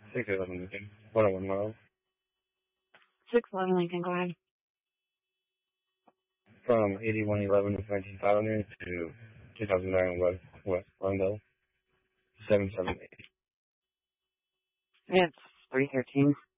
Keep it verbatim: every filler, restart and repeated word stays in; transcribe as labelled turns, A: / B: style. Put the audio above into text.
A: six eleven Lincoln. one oh one miles.
B: six eleven Lincoln, go ahead.
A: From eighty-one eleven West nineteenth Avenue to two thousand nine West, West Glendale. seven seven eight.
B: It's three thirteen.